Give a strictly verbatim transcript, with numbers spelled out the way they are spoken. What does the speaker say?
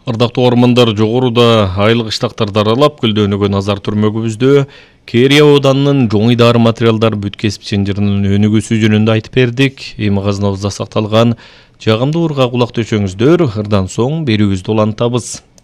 Ырдактуу ормандар жогоруда айыл кыштактарды аралап көлдөөнүгө назар түрмөгүбүздө Керия Оданынын жоңой дары материалдар бүт кесип ченжиринин өнүгүүсү жөнүндө айтып бердик. Эми казынабызда сакталган жагымдуу ырга кулак төшөңүздөр, ырдан соң берүүбүздү улантабыз.